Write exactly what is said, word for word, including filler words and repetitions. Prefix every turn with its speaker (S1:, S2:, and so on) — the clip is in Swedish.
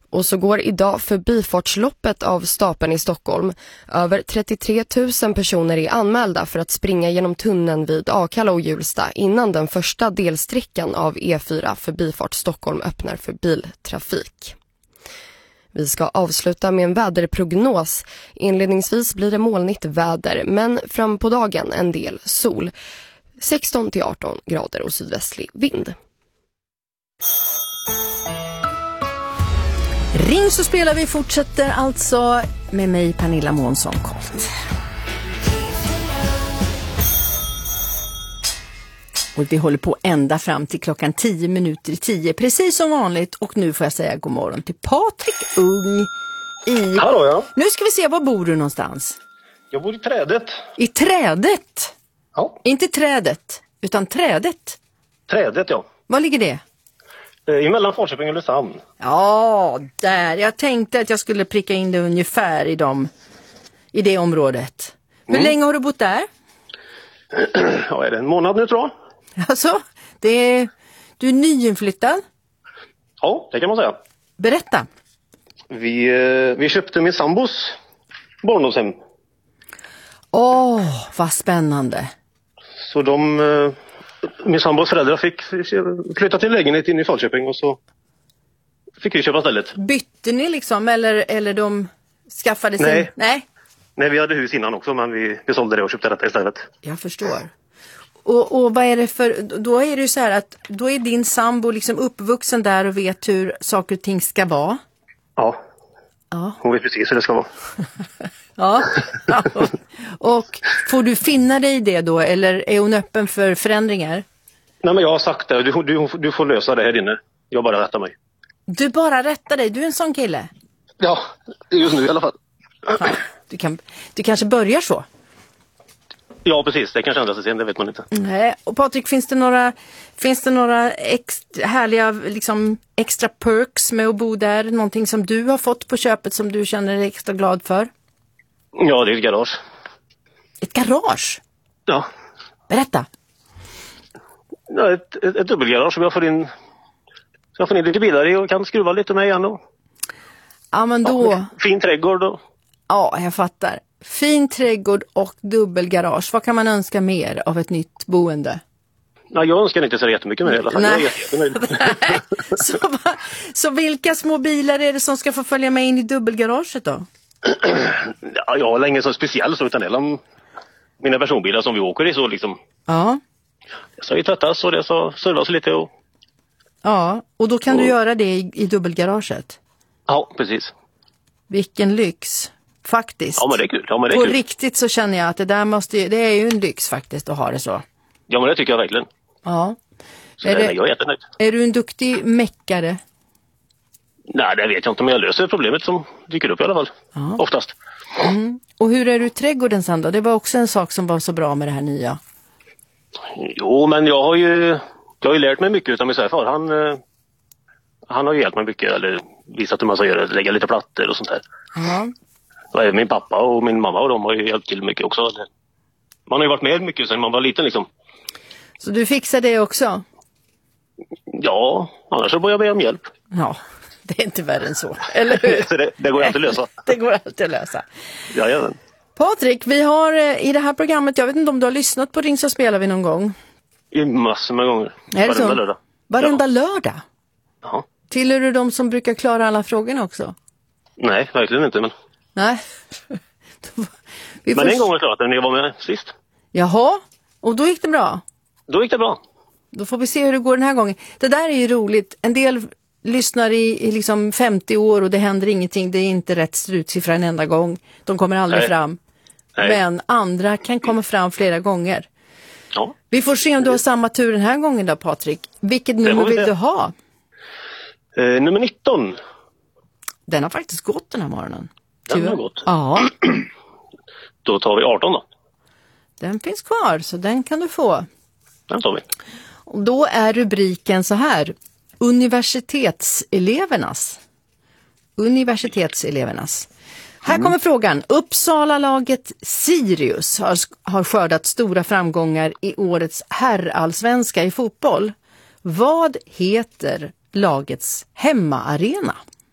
S1: Och så går idag förbifartsloppet av Stapeln i Stockholm. Över trettiotre tusen personer är anmälda för att springa genom tunneln vid Akalla och Hjulsta innan den första delsträckan av E fyra förbifart Stockholm öppnar för biltrafik. Vi ska avsluta med en väderprognos. Inledningsvis blir det molnigt väder, men fram på dagen en del sol. sexton till arton grader och sydvästlig vind.
S2: Ring så spelar vi fortsätter alltså med mig Pernilla Månsson Kolt. Och vi håller på ända fram till klockan tio minuter i tio, precis som vanligt. Och nu får jag säga god morgon till Patrik Ung i...
S3: Hallå, ja.
S2: Nu ska vi se, var bor du någonstans?
S3: Jag bor i Trädet.
S2: I Trädet?
S3: Ja.
S2: Inte Trädet, utan Trädet.
S3: Trädet, ja.
S2: Var ligger det?
S3: Eh, Emellan Falköping och Ulricehamn.
S2: Ja, där. Jag tänkte att jag skulle pricka in det ungefär i, dem, i det området. Hur mm. länge har du bott där?
S3: Ja, är det en månad nu tror jag.
S2: Alltså, det är, du är nyinflyttad?
S3: Ja, det kan man säga.
S2: Berätta.
S3: Vi, eh, vi köpte min sambos barndomshem.
S2: Åh, oh, vad spännande.
S3: Så de, eh, min sambos föräldrar fick flytta till lägenhet in i Falköping och så fick vi köpa stället.
S2: Bytte ni liksom, eller, eller de skaffade sin...
S3: Nej.
S2: Nej.
S3: Nej, vi hade hus innan också, men vi, vi sålde det och köpte detta istället.
S2: Jag förstår. Och, och vad är det för, då är det ju så här att då är din sambo liksom uppvuxen där och vet hur saker och ting ska vara.
S3: Ja,
S2: ja.
S3: Hon vet precis hur det ska vara.
S2: Ja, och får du finna dig i det då, eller är hon öppen för förändringar?
S3: Nej, men jag har sagt det, du, du, du får lösa det här inne. Jag bara rättar mig.
S2: Du bara rättar dig, du är en sån kille?
S3: Ja, just nu i alla fall.
S2: Ja, du, kan, du kanske börjar så?
S3: Ja, precis. Det kanske ändrar sig sen, det vet man inte.
S2: Nej. Och Patrik, finns det några, finns det några ex, härliga liksom, extra perks med att bo där? Någonting som du har fått på köpet som du känner dig extra glad för?
S3: Ja, det är ett garage.
S2: Ett garage?
S3: Ja.
S2: Berätta.
S3: Ja, ett, ett, ett dubbelgarage som jag får in, så jag får in lite bilar i och kan skruva lite med igen. Och,
S2: ja, men då...
S3: Ja, fin trädgård och...
S2: Ja, jag fattar. Fin trädgård och dubbelgarage. Vad kan man önska mer av ett nytt boende?
S3: Ja, jag önskar inte så jättemycket mer i alla fall.
S2: Nej.
S3: Jag är Nej.
S2: så, så vilka små bilar är det som ska få följa med in i dubbelgaraget då?
S3: Ja, jag har länge så speciell så utan det mina personbilar som vi åker i så liksom.
S2: Ja.
S3: Det ska ju tvättas och det ska servas lite och...
S2: Ja, och då kan
S3: och...
S2: du göra det i, i dubbelgaraget?
S3: Ja, precis.
S2: Vilken lyx, faktiskt.
S3: Ja, men det är kul. Ja, men det är
S2: På
S3: kul.
S2: riktigt så känner jag att det där måste, det är ju en lyx faktiskt att ha det så.
S3: Ja, men det tycker jag verkligen.
S2: Ja.
S3: Så
S2: är,
S3: det,
S2: det,
S3: jag är jättenöjd.
S2: Är du en duktig mäckare?
S3: Nej, det vet jag inte, men jag löser problemet som dyker upp i alla fall. Ja. Oftast.
S2: Mm. Och hur är du i trädgården sen då? Det var också en sak som var så bra med det här nya.
S3: Jo, men jag har ju jag har ju lärt mig mycket av min svärfar. Han, eh, han har ju hjälpt mig mycket, eller visat hur man ska göra, lägga lite plattor och sånt där.
S2: Ja.
S3: Och även min pappa och min mamma och de har ju hjälpt till mycket också. Man har ju varit med mycket sedan man var liten liksom.
S2: Så du fixar det också?
S3: Ja, annars så får jag be om hjälp.
S2: Ja, det är inte värre än så. Eller hur?
S3: det, det går alltid att lösa.
S2: Det går alltid att lösa.
S3: Jajamän.
S2: Patrik, vi har i det här programmet, jag vet inte om du har lyssnat på Ring så spelar vi någon gång.
S3: I massor med gånger.
S2: Är det så?
S3: Varenda lördag.
S2: Varenda ja. lördag?
S3: Ja.
S2: Tillhör du de som brukar klara alla frågorna också?
S3: Nej, verkligen inte. Men,
S2: Nej.
S3: vi får... men en gång har jag klarat det när jag var med sist.
S2: Jaha, och då gick det bra?
S3: Då gick det bra.
S2: Då får vi se hur det går den här gången. Det där är ju roligt. En del lyssnar i, i liksom femtio år och det händer ingenting. Det är inte rätt slutsiffra en enda gång. De kommer aldrig Nej. fram. Nej. Men andra kan komma fram flera gånger.
S3: Ja.
S2: Vi får se om du har samma tur den här gången då, Patrik. Vilket nummer vill du ha?
S3: Eh, nummer nitton.
S2: Den har faktiskt gått den här morgonen.
S3: Den har gått?
S2: Ja.
S3: Då tar vi arton då.
S2: Den finns kvar, så den kan du få.
S3: Den tar vi.
S2: Och då är rubriken så här. Universitetselevernas. Universitetselevernas. Här kommer mm. frågan. Uppsala-laget Sirius har, har skördat stora framgångar i årets herrallsvenska i fotboll. Vad heter lagets hemmaarena?